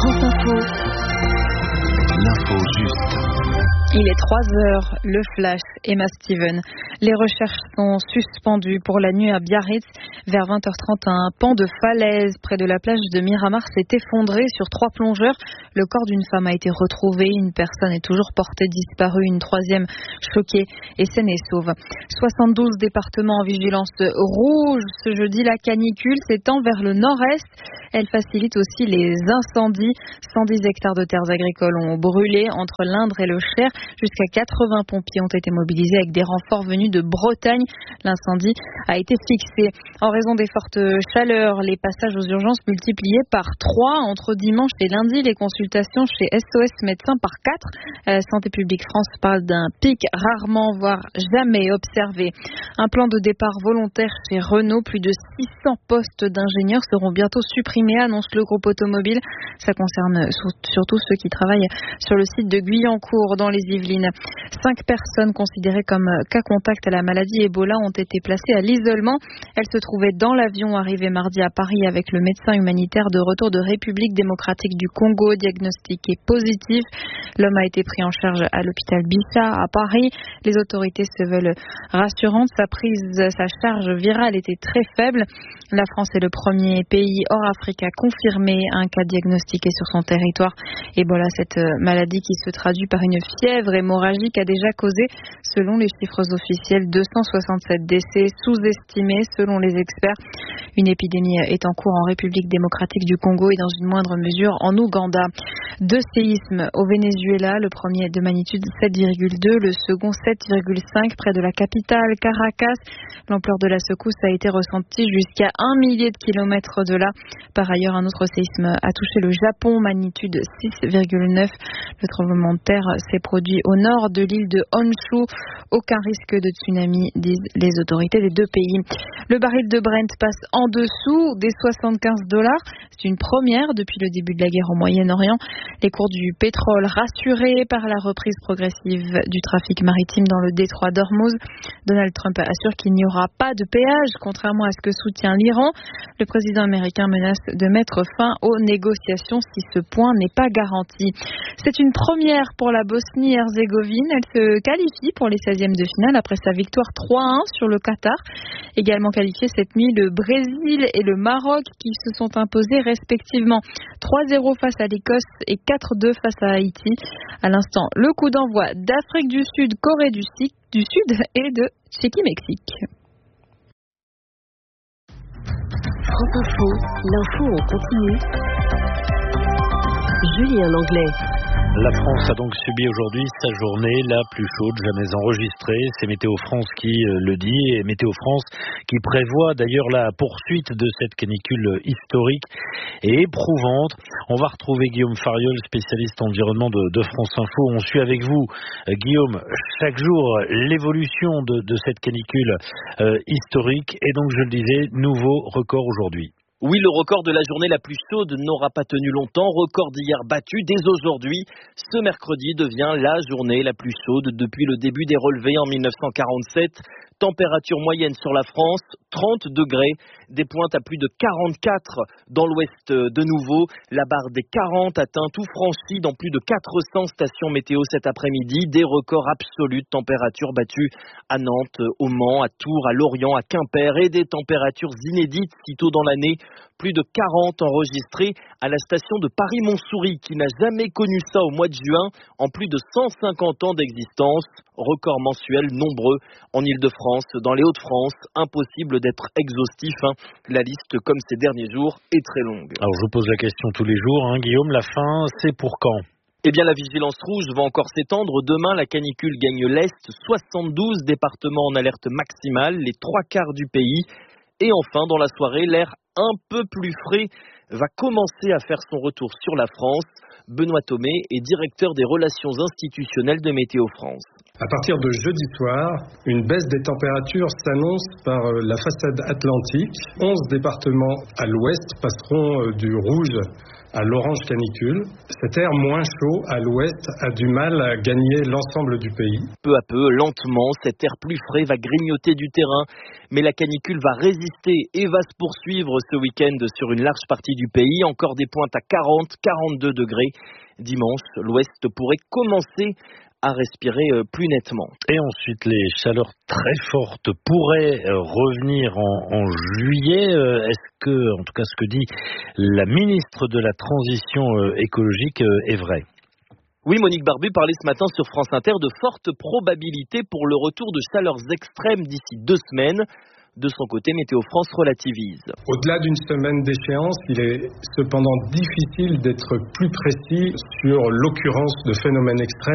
France Info. L'info juste. Il est 3h, le flash, Emma Steven. Les recherches sont suspendues pour la nuit à Biarritz. Vers 20h30, un pan de falaise près de la plage de Miramar s'est effondré sur 3 plongeurs. Le corps d'une femme a été retrouvé. Une personne est toujours portée disparue. Une troisième choquée et saine et sauve. 72 départements en vigilance rouge. Ce jeudi, la canicule s'étend vers le nord-est. Elle facilite aussi les incendies. 110 hectares de terres agricoles ont brûlé entre l'Indre et le Cher. Jusqu'à 80 pompiers ont été mobilisés avec des renforts venus de Bretagne. L'incendie a été fixé. En raison des fortes chaleurs, les passages aux urgences multipliés par 3 entre dimanche et lundi. Les consultations chez SOS Médecins par 4. Santé publique France parle d'un pic rarement, voire jamais observé. Un plan de départ volontaire chez Renault. Plus de 600 postes d'ingénieurs seront bientôt supprimés, annonce le groupe automobile. Ça concerne surtout ceux qui travaillent sur le site de Guyancourt dans les Yvelines. 5 personnes considérées comme cas contact à la maladie Ebola ont été placées à l'isolement. Elles se trouvaient dans l'avion arrivé mardi à Paris avec le médecin humanitaire de retour de République démocratique du Congo, diagnostiqué positif. L'homme a été pris en charge à l'hôpital Bichat à Paris. Les autorités se veulent rassurantes. Sa charge virale était très faible. La France est le premier pays hors Afrique à confirmer un cas diagnostiqué sur son territoire. Ebola, cette maladie qui se traduit par une fièvre hémorragique, a déjà causé, selon les chiffres officiels, 267 décès sous-estimés selon les experts. Une épidémie est en cours en République démocratique du Congo et dans une moindre mesure en Ouganda. 2 séismes au Venezuela, le premier de magnitude 7,2, le second 7,5 près de la capitale Caracas. L'ampleur de la secousse a été ressentie jusqu'à 1 millier de kilomètres de là. Par ailleurs, un autre séisme a touché le Japon, magnitude 6,9. Le tremblement de terre s'est produit au nord de l'île de Honshu. Aucun risque de tsunami, disent les autorités des 2 pays. Le baril de Brent passe en dessous des $75. C'est une première depuis le début de la guerre au Moyen-Orient. Les cours du pétrole rassurés par la reprise progressive du trafic maritime dans le détroit d'Ormuz. Donald Trump assure qu'il n'y aura pas de péage, contrairement à ce que soutient l'Iran. Le président américain menace de mettre fin aux négociations si ce point n'est pas garanti. C'est une première pour la Bosnie-Herzégovine. Elle se qualifie pour les 16e de finale après sa victoire 3-1 sur le Qatar. Également qualifiés cette nuit le Brésil et le Maroc qui se sont imposés respectivement 3-0 face à l'Écosse et 4-2 face à Haïti. À l'instant, le coup d'envoi d'Afrique du Sud, Corée du Sud et de Tchéquie-Mexique. France Info, l'info en continu. Julien Langlais. La France a donc subi aujourd'hui sa journée la plus chaude jamais enregistrée. C'est Météo France qui le dit, et Météo France qui prévoit d'ailleurs la poursuite de cette canicule historique et éprouvante. On va retrouver Guillaume Fariol, spécialiste environnement de France Info. On suit avec vous, Guillaume, chaque jour l'évolution de cette canicule historique. Et donc, je le disais, nouveau record aujourd'hui. Oui, le record de la journée la plus chaude n'aura pas tenu longtemps. Record d'hier battu. Dès aujourd'hui, ce mercredi devient la journée la plus chaude depuis le début des relevés en 1947. Température moyenne sur la France, 30 degrés. Des pointes à plus de 44 dans l'ouest de nouveau. La barre des 40 atteinte ou franchie dans plus de 400 stations météo cet après-midi. Des records absolus de température battus à Nantes, au Mans, à Tours, à Lorient, à Quimper. Et des températures inédites si tôt dans l'année. Plus de 40 enregistrés à la station de Paris-Montsouris qui n'a jamais connu ça au mois de juin en plus de 150 ans d'existence. Records mensuels nombreux en Ile-de-France, dans les Hauts-de-France. Impossible d'être exhaustif. La liste, comme ces derniers jours, est très longue. Alors je vous pose la question tous les jours, Guillaume, la fin, c'est pour quand ? Eh bien, la vigilance rouge va encore s'étendre. Demain, la canicule gagne l'Est. 72 départements en alerte maximale, les 3/4 du pays. Et enfin, dans la soirée, l'air un peu plus frais va commencer à faire son retour sur la France. Benoît Thomé est directeur des relations institutionnelles de Météo France. À partir de jeudi soir, une baisse des températures s'annonce par la façade atlantique. 11 départements à l'ouest passeront du rouge à l'orange canicule. Cet air moins chaud à l'ouest a du mal à gagner l'ensemble du pays. Peu à peu, lentement, cet air plus frais va grignoter du terrain. Mais la canicule va résister et va se poursuivre ce week-end sur une large partie du pays. Encore des pointes à 40, 42 degrés. Dimanche, l'ouest pourrait commencer à respirer plus nettement. Et ensuite, les chaleurs très fortes pourraient revenir en juillet. Est-ce que, en tout cas, ce que dit la ministre de la Transition écologique est vrai ? Oui, Monique Barbu parlait ce matin sur France Inter de fortes probabilités pour le retour de chaleurs extrêmes d'ici 2 semaines. De son côté, Météo France relativise. Au-delà d'une semaine d'échéance, il est cependant difficile d'être plus précis sur l'occurrence de phénomènes extrêmes